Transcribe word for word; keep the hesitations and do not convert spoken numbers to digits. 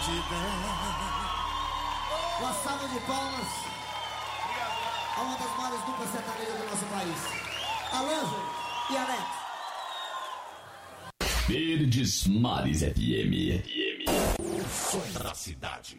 gratidão. Uma salva de palmas a uma das maiores duplas sertanejas do nosso país, Alonso e Alex. Verdes Mares F M. O som da cidade.